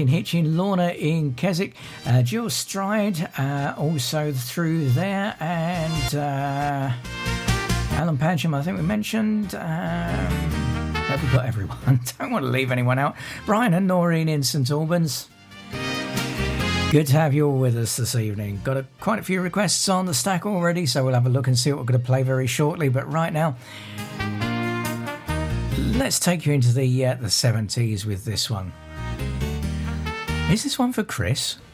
in Hitchin, Lorna in Keswick, Jill Stride also through there, and Alan Padgham, I think we mentioned. Hope we've got everyone. Don't want to leave anyone out. Brian and Noreen in St Albans. Good to have you all with us this evening. Got quite a few requests on the stack already, so we'll have a look and see what we're going to play very shortly. But right now, let's take you into the 70s with this one. Is this one for Chris?